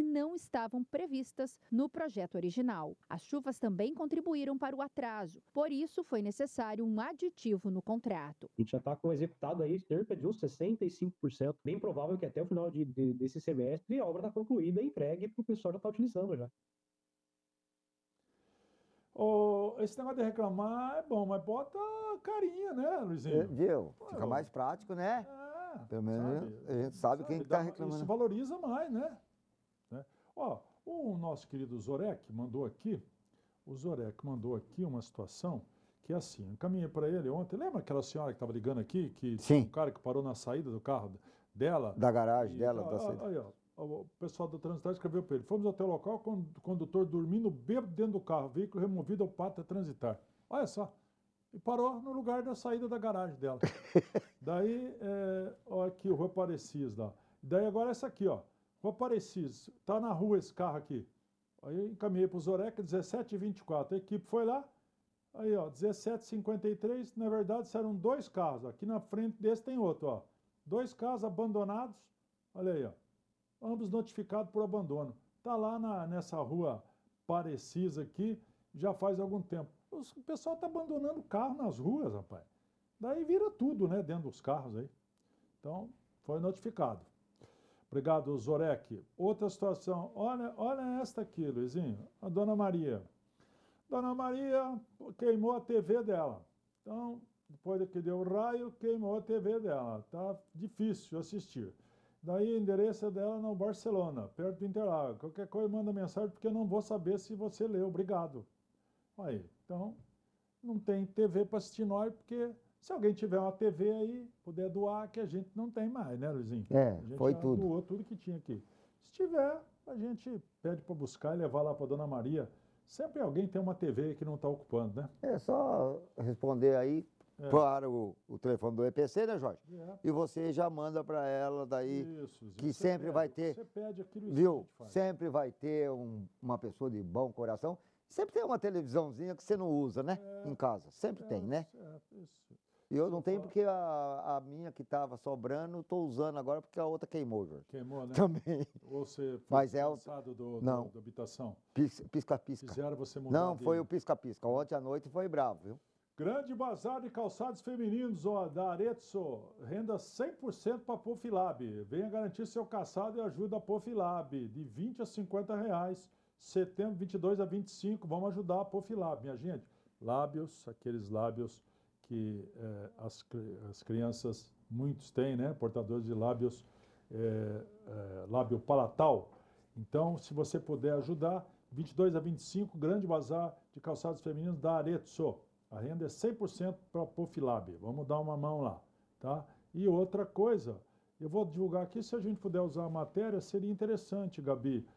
não estavam previstas no projeto original. As chuvas também contribuíram para o atraso, por isso foi necessário um aditivo no contrato. A gente já está com executado aí cerca de uns 65%. Bem provável que até o final desse semestre a obra está concluída e entregue para o pessoal já estar utilizando já. Esse negócio de reclamar é bom, mas bota carinha, né, Luizinho? Viu? Fica mais prático, né? Pelo menos a gente sabe quem está reclamando. Isso valoriza mais, né? Ó, o nosso querido Zorek mandou aqui, uma situação que é assim, eu encaminhei para ele ontem, lembra aquela senhora que estava ligando aqui, que Sim. um cara que parou na saída do carro dela? Da garagem dela, da saída. Aí, ó, o pessoal do trânsito escreveu para ele, fomos até o local com o condutor dormindo bêbado dentro do carro, veículo removido ao pátio a transitar. Olha só, e parou no lugar da saída da garagem dela. Daí, olha aqui o Rua Aparecidas lá. Daí agora essa aqui, ó, Rua Aparecidas, tá na rua esse carro aqui. Aí eu encaminhei para o Zoreca, 17h24, a equipe foi lá, aí ó, 17h53, na verdade eram 2 carros, aqui na frente desse tem outro, ó. 2 carros abandonados, olha aí, ó. Ambos notificados por abandono. Está lá nessa rua Parecis aqui, já faz algum tempo. O pessoal está abandonando carro nas ruas, rapaz. Daí vira tudo, né, dentro dos carros aí. Então, foi notificado. Obrigado, Zorek. Outra situação, olha esta aqui, Luizinho, a Dona Maria. Dona Maria queimou a TV dela. Então, depois que deu o raio, queimou a TV dela. Tá difícil assistir. Daí o endereço dela no Barcelona, perto do Interlagos. Qualquer coisa manda mensagem, porque eu não vou saber se você leu. Obrigado. Aí, então, não tem TV para assistir nós, porque se alguém tiver uma TV aí, puder doar, que a gente não tem mais, né, Luizinho? A gente foi tudo. Doou tudo que tinha aqui. Se tiver, a gente pede para buscar e levar lá para Dona Maria. Sempre alguém tem uma TV que não está ocupando, né? É só responder aí para o telefone do EPC, né, Jorge? E você já manda para ela daí, que sempre vai ter, você pede aquilo, viu? Sempre vai ter uma pessoa de bom coração. Sempre tem uma televisãozinha que você não usa, né? Em casa. Sempre tem, né? Isso. E eu não tenho porque a minha que estava sobrando, estou usando agora porque a outra queimou, Jorge. Queimou, né? Também. Ou você foi cansado da habitação? Pisca-pisca. Fizeram você mudar Não, foi o pisca-pisca. Ontem à noite foi bravo, viu? Grande bazar de calçados femininos, ó, da Arezzo. Renda 100% para a Profilab. Venha garantir seu calçado e ajuda a Profilab. De 20 a 50 reais. Setembro 22 a 25. Vamos ajudar a Profilab, minha gente. Lábios, aqueles lábios que as crianças, muitos têm, né? Portadores de lábios, lábio palatal. Então, se você puder ajudar, 22 a 25, grande bazar de calçados femininos da Arezzo. A renda é 100% para a Profilab. Vamos dar uma mão lá, tá? E outra coisa, eu vou divulgar aqui, se a gente puder usar a matéria, seria interessante, Gabi,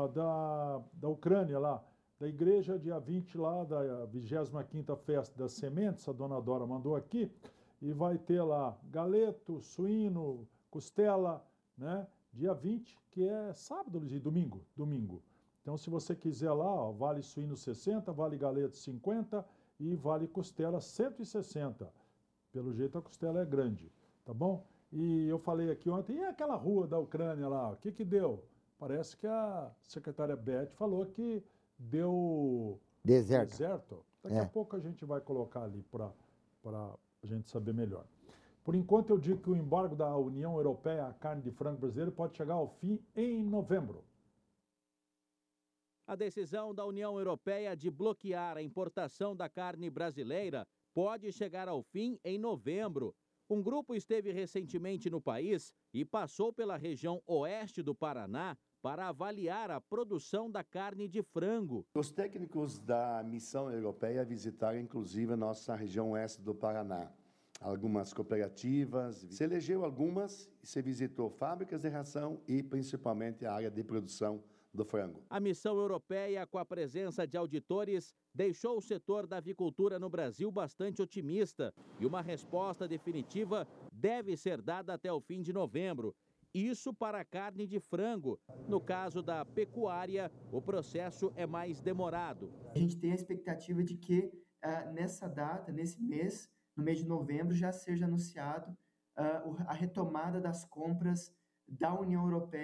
da Ucrânia lá, da igreja dia 20 lá, da 25ª Festa das Sementes, a dona Dora mandou aqui, e vai ter lá galeto, suíno, costela, né? Dia 20, que é sábado e domingo. Então, se você quiser lá, ó, vale suíno 60, vale galeto 50 e vale costela 160. Pelo jeito a costela é grande, tá bom? E eu falei aqui ontem, e aquela rua da Ucrânia lá, o que deu? Parece que a secretária Beth falou que deu deserto. Daqui a pouco a gente vai colocar ali para a gente saber melhor. Por enquanto eu digo que o embargo da União Europeia à carne de frango brasileiro pode chegar ao fim em novembro. A decisão da União Europeia de bloquear a importação da carne brasileira pode chegar ao fim em novembro. Um grupo esteve recentemente no país e passou pela região oeste do Paraná para avaliar a produção da carne de frango. Os técnicos da missão europeia visitaram inclusive a nossa região oeste do Paraná. Algumas cooperativas, se elegeu algumas e se visitou fábricas de ração e principalmente a área de produção do frango. A missão europeia, com a presença de auditores, deixou o setor da avicultura no Brasil bastante otimista e uma resposta definitiva deve ser dada até o fim de novembro. Isso para a carne de frango. No caso da pecuária, o processo é mais demorado. A gente tem a expectativa de que nessa data, nesse mês, no mês de novembro, já seja anunciado a retomada das compras da União Europeia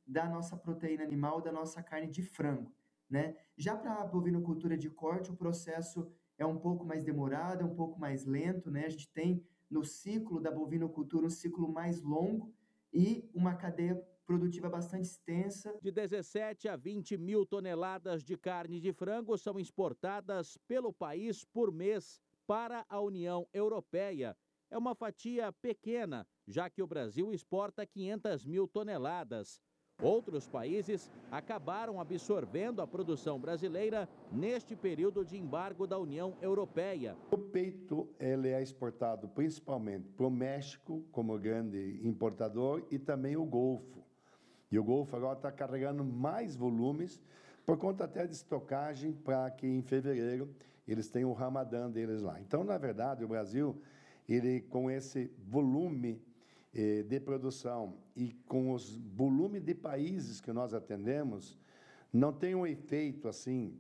da nossa proteína animal, da nossa carne de frango, né? Já para a bovinocultura de corte, o processo é um pouco mais demorado, é um pouco mais lento, né? A gente tem no ciclo da bovinocultura um ciclo mais longo e uma cadeia produtiva bastante extensa. De 17 a 20 mil toneladas de carne de frango são exportadas pelo país por mês para a União Europeia. É uma fatia pequena, já que o Brasil exporta 500 mil toneladas. Outros países acabaram absorvendo a produção brasileira neste período de embargo da União Europeia. O peito ele é exportado principalmente para o México, como grande importador, e também o Golfo. E o Golfo agora está carregando mais volumes, por conta até de estocagem, para que em fevereiro eles tenham o Ramadã deles lá. Então, na verdade, o Brasil, ele com esse volume de produção e com os volumes de países que nós atendemos, não tem um efeito assim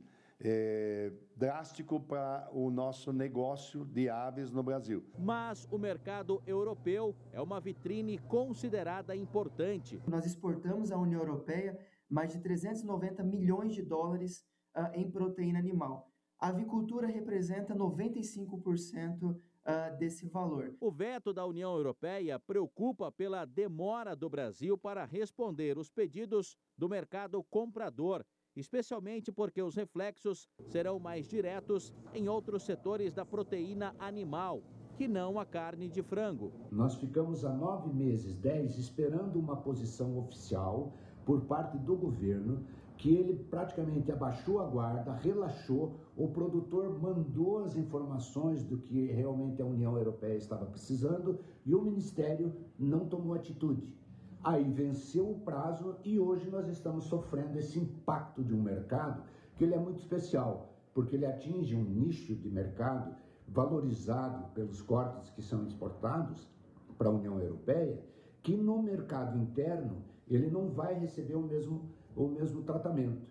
drástico para o nosso negócio de aves no Brasil. Mas o mercado europeu é uma vitrine considerada importante. Nós exportamos à União Europeia mais de 390 milhões de dólares em proteína animal. A avicultura representa 95% desse valor. O veto da União Europeia preocupa pela demora do Brasil para responder os pedidos do mercado comprador, especialmente porque os reflexos serão mais diretos em outros setores da proteína animal, que não a carne de frango. Nós ficamos há 9 meses, 10, esperando uma posição oficial por parte do governo, que ele praticamente abaixou a guarda, relaxou, o produtor mandou as informações do que realmente a União Europeia estava precisando e o Ministério não tomou atitude. Aí venceu o prazo e hoje nós estamos sofrendo esse impacto de um mercado que ele é muito especial, porque ele atinge um nicho de mercado valorizado pelos cortes que são exportados para a União Europeia, que no mercado interno ele não vai receber o mesmo tratamento.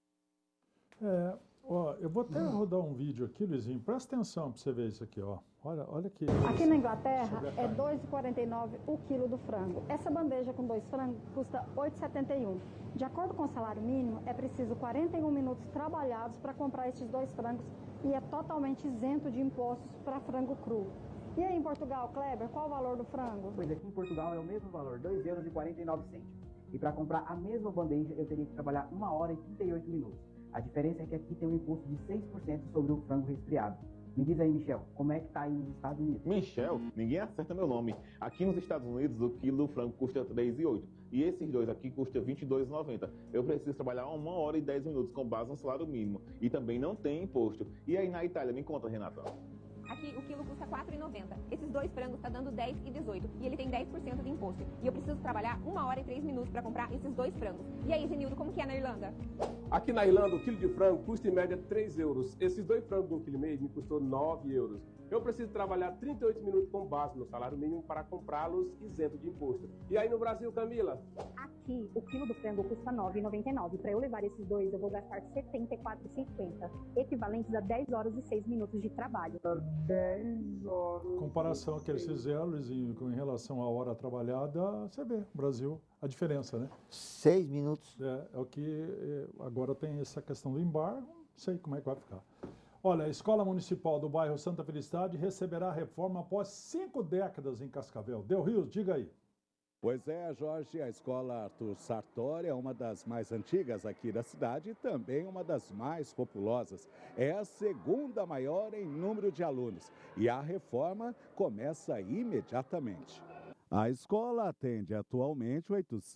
Eu vou até rodar um vídeo aqui, Luizinho. Presta atenção para você ver isso aqui, ó. Olha aqui. Aqui na Inglaterra é R$ 2,49 o quilo do frango. Essa bandeja com 2 frangos custa R$ 8,71. De acordo com o salário mínimo, é preciso 41 minutos trabalhados para comprar esses 2 frangos e é totalmente isento de impostos para frango cru. E aí em Portugal, Kleber, qual o valor do frango? Pois aqui em Portugal é o mesmo valor, R$ 2,49. E para comprar a mesma bandeja, eu teria que trabalhar 1 hora e 38 minutos. A diferença é que aqui tem um imposto de 6% sobre o frango resfriado. Me diz aí, Michel, como é que tá aí nos Estados Unidos? Michel, ninguém acerta meu nome. Aqui nos Estados Unidos, o quilo do frango custa R$ 3,08. E esses dois aqui custam R$ 22,90. Eu preciso trabalhar 1 hora e 10 minutos com base no salário mínimo. E também não tem imposto. E aí na Itália, me conta, Renata. Aqui o quilo custa R$ 4,90. Esses 2 frangos está dando R$ 10,18 e ele tem 10% de imposto. E eu preciso trabalhar 1 hora e 3 minutos para comprar esses 2 frangos. E aí, Zenildo, como que é na Irlanda? Aqui na Irlanda, o quilo de frango custa em média 3 euros. Esses 2 frangos de 1,5 kg me custou 9 euros. Eu preciso trabalhar 38 minutos com base no salário mínimo para comprá-los isento de imposto. E aí no Brasil, Camila? Aqui, o quilo do frango custa R$ 9,99. Para eu levar esses 2, eu vou gastar R$ 74,50, equivalentes a 10 horas e 6 minutos de trabalho. 10 horas. Comparação que eles fizeram, Luizinho, em relação à hora trabalhada, você vê, Brasil, a diferença, né? 6 minutos. É o que agora tem essa questão do embargo, não sei como é que vai ficar. Olha, a Escola Municipal do bairro Santa Felicidade receberá reforma após 5 décadas em Cascavel. Del Rios, diga aí. Pois é, Jorge, a Escola Arthur Sartori é uma das mais antigas aqui da cidade e também uma das mais populosas. É a segunda maior em número de alunos e a reforma começa imediatamente. A escola atende atualmente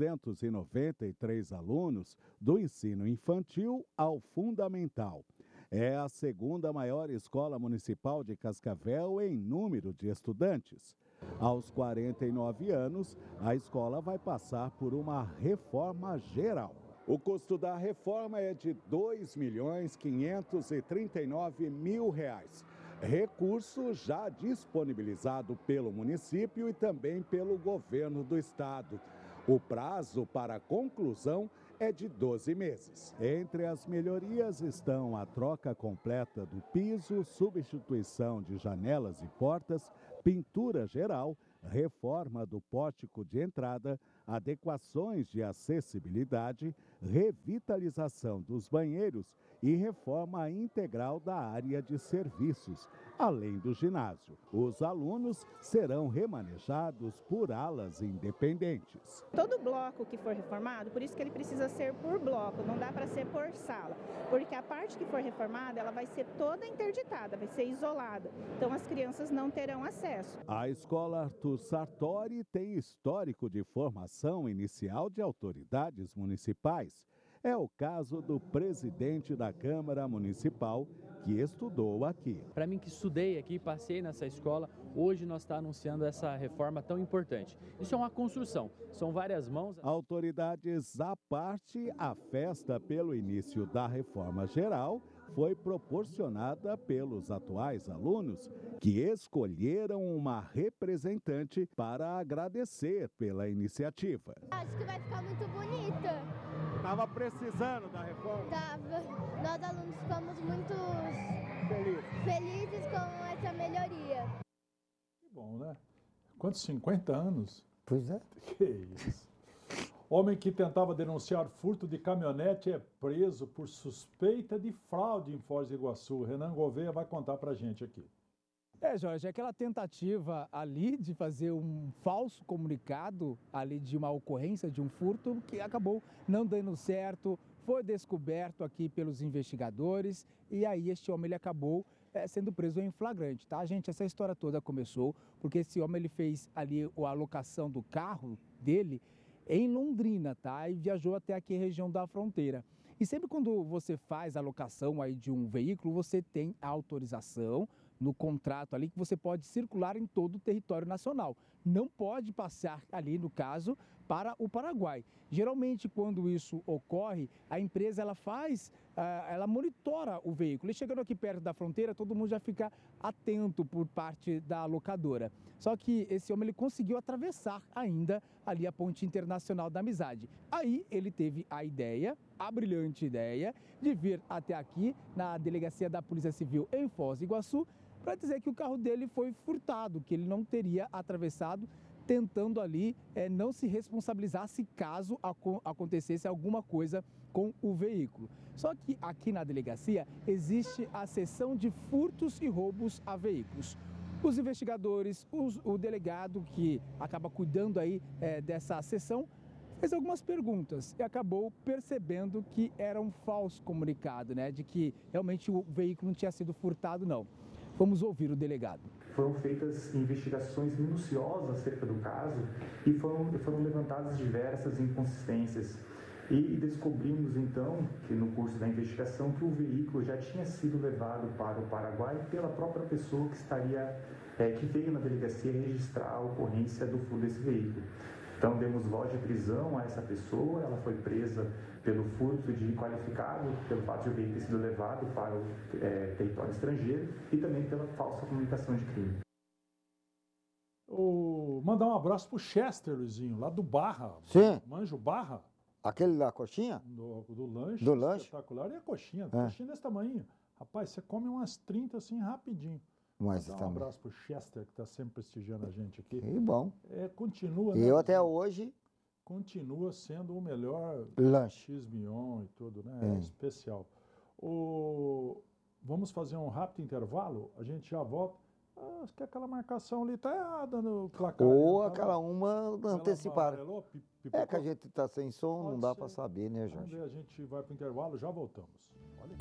893 alunos do ensino infantil ao fundamental. É a segunda maior escola municipal de Cascavel em número de estudantes. Aos 49 anos, a escola vai passar por uma reforma geral. O custo da reforma é de R$ 2.539.000. Recurso já disponibilizado pelo município e também pelo governo do estado. O prazo para a conclusão é de 12 meses. Entre as melhorias estão a troca completa do piso, substituição de janelas e portas, pintura geral, reforma do pórtico de entrada, adequações de acessibilidade, revitalização dos banheiros e reforma integral da área de serviços, além do ginásio. Os alunos serão remanejados por alas independentes. Todo bloco que for reformado, por isso que ele precisa ser por bloco, não dá para ser por sala, porque a parte que for reformada, ela vai ser toda interditada, vai ser isolada, então as crianças não terão acesso. A Escola Arthur Sartori tem histórico de formação inicial de autoridades municipais. É o caso do presidente da Câmara Municipal, que estudou aqui. Para mim que estudei aqui, passei nessa escola, hoje nós estamos anunciando essa reforma tão importante. Isso é uma construção, são várias mãos. Autoridades à parte, a festa pelo início da reforma geral foi proporcionada pelos atuais alunos, que escolheram uma representante para agradecer pela iniciativa. Acho que vai ficar muito bonita. Estava precisando da reforma? Tava. Nós alunos ficamos muito felizes com essa melhoria. Que bom, né? Quantos? 50 anos? Pois é. Que isso. Homem que tentava denunciar furto de caminhonete é preso por suspeita de fraude em Foz do Iguaçu. Renan Gouveia vai contar pra gente aqui. Jorge, aquela tentativa ali de fazer um falso comunicado ali de uma ocorrência de um furto que acabou não dando certo, foi descoberto aqui pelos investigadores e aí este homem ele acabou sendo preso em flagrante, tá, gente? Essa história toda começou porque esse homem ele fez ali a alocação do carro dele em Londrina, tá? E viajou até aqui a região da fronteira. E sempre quando você faz a locação aí de um veículo, você tem a autorização no contrato ali que você pode circular em todo o território nacional. Não pode passar ali, no caso, para o Paraguai. Geralmente, quando isso ocorre, a empresa ela monitora o veículo. E chegando aqui perto da fronteira, todo mundo já fica atento por parte da locadora. Só que esse homem ele conseguiu atravessar ainda ali a Ponte Internacional da Amizade. Aí ele teve a brilhante ideia, de vir até aqui na delegacia da Polícia Civil em Foz do Iguaçu, para dizer que o carro dele foi furtado, que ele não teria atravessado, tentando ali não se responsabilizasse caso acontecesse alguma coisa com o veículo. Só que aqui na delegacia existe a seção de furtos e roubos a veículos. Os investigadores, o delegado que acaba cuidando aí dessa seção, fez algumas perguntas e acabou percebendo que era um falso comunicado, né? De que realmente o veículo não tinha sido furtado, não. Vamos ouvir o delegado. Foram feitas investigações minuciosas acerca do caso e foram levantadas diversas inconsistências. E descobrimos então, que no curso da investigação, que o veículo já tinha sido levado para o Paraguai pela própria pessoa que veio na delegacia registrar a ocorrência do furto desse veículo. Então demos voz de prisão a essa pessoa, ela foi presa pelo furto de qualificado, pelo fato de o veículo ter sido levado para o território estrangeiro e também pela falsa comunicação de crime. Mandar um abraço pro Chester, Luizinho, lá do Barra. Sim. Manja o Barra? Aquele da coxinha? Do lanche. Do lanche? Espetacular. E a coxinha? Coxinha desse tamanho. Rapaz, você come umas 30 assim rapidinho. Mas um abraço pro Chester, que está sempre prestigiando a gente aqui. Que bom. Continua, né? Eu até hoje... Continua sendo o melhor lanche. X-Mignon e tudo, né? Especial. Vamos fazer um rápido intervalo? A gente já volta. Acho que aquela marcação ali tá errada no placar. Ou aquela uma antecipada. Pipocou? Que a gente tá sem som, não dá para saber, né, Jorge? Vamos ver, a gente vai pro intervalo, já voltamos. Olha.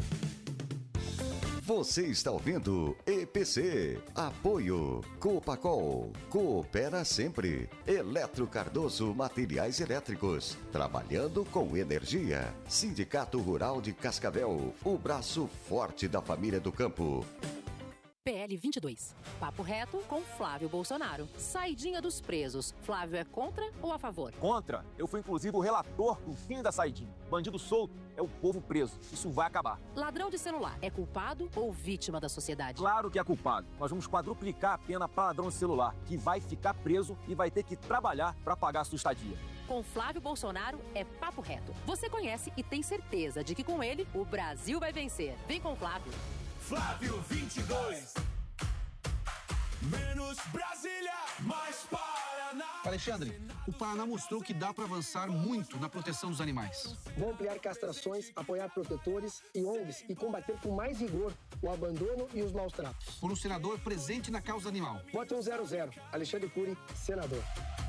Você está ouvindo EPC. Apoio Copacol. Coopera sempre. Eletro Cardoso Materiais Elétricos. Trabalhando com energia. Sindicato Rural de Cascavel. O braço forte da família do campo. PL 22. Papo reto com Flávio Bolsonaro. Saidinha dos presos. Flávio é contra ou a favor? Contra. Eu fui inclusive o relator do fim da saidinha. Bandido solto é o povo preso. Isso vai acabar. Ladrão de celular é culpado ou vítima da sociedade? Claro que é culpado. Nós vamos quadruplicar a pena para ladrão de celular, que vai ficar preso e vai ter que trabalhar para pagar a sua estadia. Com Flávio Bolsonaro é papo reto. Você conhece e tem certeza de que com ele o Brasil vai vencer. Vem com Flávio. Flávio 22. Menos Brasília, mais Paraná. Alexandre, o Paraná mostrou que dá para avançar muito na proteção dos animais. Vou ampliar castrações, apoiar protetores e ONGs e combater com mais rigor o abandono e os maus tratos. Por um senador presente na causa animal. Vote 100. Alexandre Cury, senador.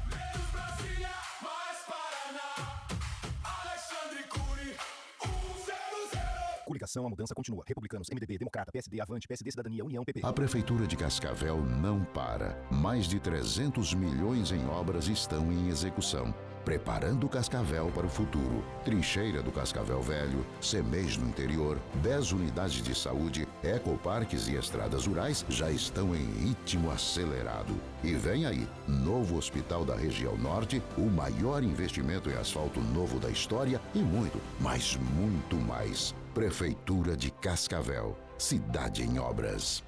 Coligação, a mudança continua. Republicanos, MDB, Democrata, PSD, Avante, PSD, Cidadania, União, PP. A Prefeitura de Cascavel não para. Mais de 300 milhões em obras estão em execução. Preparando Cascavel para o futuro. Trincheira do Cascavel Velho, CEMEIS no interior, 10 unidades de saúde, ecoparques e estradas rurais já estão em ritmo acelerado. E vem aí, novo hospital da região norte, o maior investimento em asfalto novo da história e muito, mas muito mais. Prefeitura de Cascavel, cidade em obras.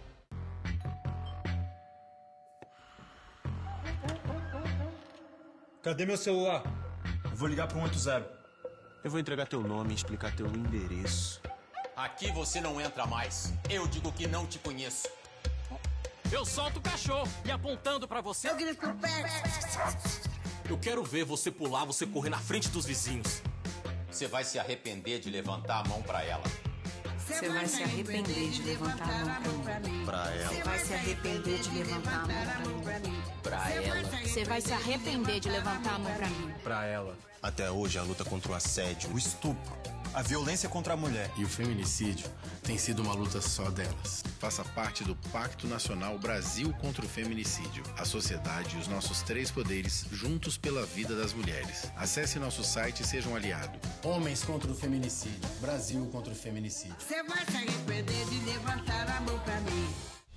Cadê meu celular? Eu vou ligar pro 180. Eu vou entregar teu nome e explicar teu endereço. Aqui você não entra mais. Eu digo que não te conheço. Eu solto o cachorro e apontando pra você. Eu grito pro pé. Eu quero ver você pular, você correr na frente dos vizinhos. Você vai se arrepender de levantar a mão pra ela. Você vai se arrepender de levantar a mão pra mim. Pra ela. Você vai se arrepender de levantar a mão pra mim. Pra ela. Você vai se arrepender de levantar a mão pra mim. Pra ela. Até hoje a luta contra o assédio, o estupro, a violência contra a mulher e o feminicídio tem sido uma luta só delas. Faça parte do Pacto Nacional Brasil contra o Feminicídio. A sociedade e os nossos 3 poderes juntos pela vida das mulheres. Acesse nosso site e seja um aliado. Homens contra o feminicídio. Brasil contra o feminicídio. Você vai se arrepender de levantar a mão pra mim.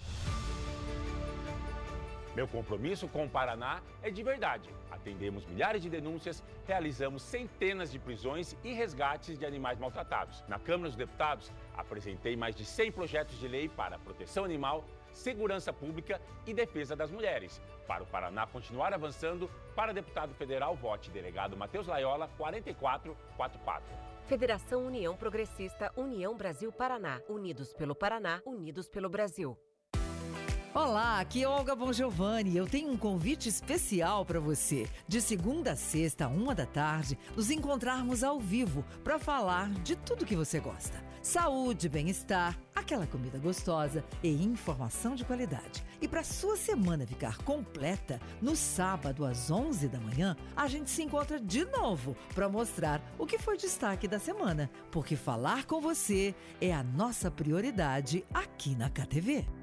Meu compromisso com o Paraná é de verdade. Atendemos milhares de denúncias, realizamos centenas de prisões e resgates de animais maltratados. Na Câmara dos Deputados, apresentei mais de 100 projetos de lei para proteção animal, segurança pública e defesa das mulheres. Para o Paraná continuar avançando, para deputado federal, vote delegado Matheus Laiola, 4444. Federação União Progressista, União Brasil Paraná. Unidos pelo Paraná, unidos pelo Brasil. Olá, aqui é Olga Bongiovanni. Eu tenho um convite especial para você. De segunda a sexta, 13h, nos encontrarmos ao vivo para falar de tudo que você gosta. Saúde, bem-estar, aquela comida gostosa e informação de qualidade. E para sua semana ficar completa, no sábado às 11 da manhã, a gente se encontra de novo para mostrar o que foi destaque da semana. Porque falar com você é a nossa prioridade aqui na KTV.